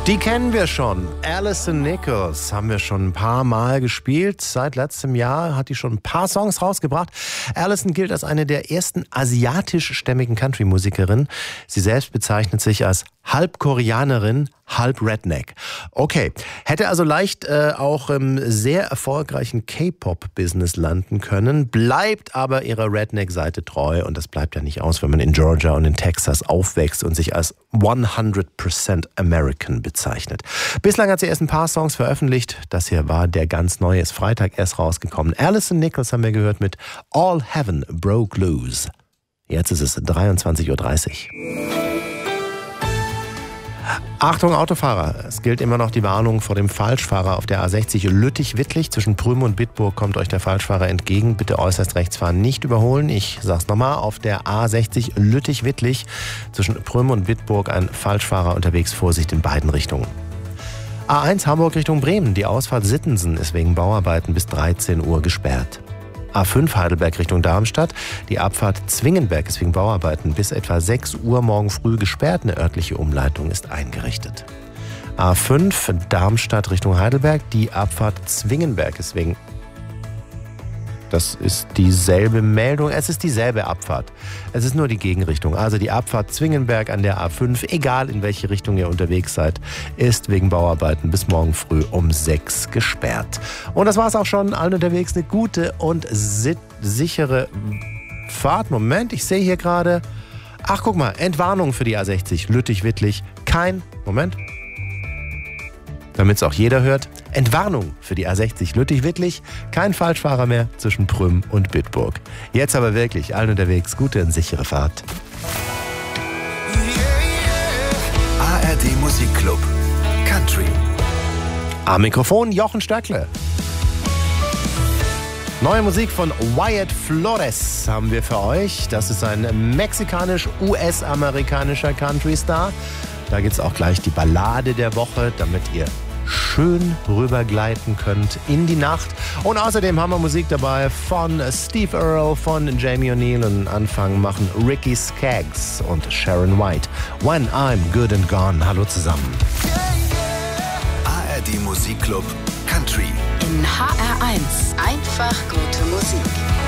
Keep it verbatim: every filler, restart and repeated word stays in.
Die kennen wir schon. Alison Nichols haben wir schon ein paar Mal gespielt. Seit letztem Jahr hat die schon ein paar Songs rausgebracht. Alison gilt als eine der ersten asiatischstämmigen Country-Musikerinnen. Sie selbst bezeichnet sich als halb Koreanerin, halb Redneck. Okay, hätte also leicht äh, auch im sehr erfolgreichen K-Pop-Business landen können, bleibt aber ihrer Redneck-Seite treu und das bleibt ja nicht aus, wenn man in Georgia und in Texas aufwächst und sich als hundert Prozent American bezeichnet. Bislang hat sie erst ein paar Songs veröffentlicht. Das hier war der ganz neue, ist Freitag erst rausgekommen. Alison Nichols haben wir gehört mit All Heaven Broke Loose. Jetzt ist es dreiundzwanzig Uhr dreißig. Achtung Autofahrer, es gilt immer noch die Warnung vor dem Falschfahrer auf der A sechzig Lüttich-Wittlich. Zwischen Prüm und Bitburg kommt euch der Falschfahrer entgegen. Bitte äußerst rechts fahren, nicht überholen. Ich sag's nochmal, auf der A sechzig Lüttich-Wittlich zwischen Prüm und Bitburg ein Falschfahrer unterwegs. Vorsicht in beiden Richtungen. A eins Hamburg Richtung Bremen. Die Ausfahrt Sittensen ist wegen Bauarbeiten bis dreizehn Uhr gesperrt. A fünf Heidelberg Richtung Darmstadt. Die Abfahrt Zwingenberg ist wegen Bauarbeiten bis etwa sechs Uhr morgen früh gesperrt. Eine örtliche Umleitung ist eingerichtet. A fünf Darmstadt Richtung Heidelberg. Die Abfahrt Zwingenberg ist wegen... Das ist dieselbe Meldung. Es ist dieselbe Abfahrt. Es ist nur die Gegenrichtung. Also die Abfahrt Zwingenberg an der A fünf, egal in welche Richtung ihr unterwegs seid, ist wegen Bauarbeiten bis morgen früh um sechs gesperrt. Und das war's auch schon. Allen unterwegs eine gute und si- sichere Fahrt. Moment, ich sehe hier gerade... Ach, guck mal, Entwarnung für die A sechzig Lüttich-Wittlich. Kein... Moment... Damit es auch jeder hört, Entwarnung für die A sechzig Lüttich-Wittlich. Kein Falschfahrer mehr zwischen Prüm und Bitburg. Jetzt aber wirklich, allen unterwegs, gute und sichere Fahrt. A R D Musikclub Country. Am Mikrofon Jochen Stöckle. Neue Musik von Wyatt Flores haben wir für euch. Das ist ein mexikanisch-U S-amerikanischer Country-Star. Da gibt es auch gleich die Ballade der Woche, damit ihr schön rübergleiten könnt in die Nacht. Und außerdem haben wir Musik dabei von Steve Earle, von Jamie O'Neill. Und Anfang machen Ricky Skaggs und Sharon White. When I'm Good and Gone. Hallo zusammen. A R D Musikclub Country. In H R eins. Einfach gute Musik.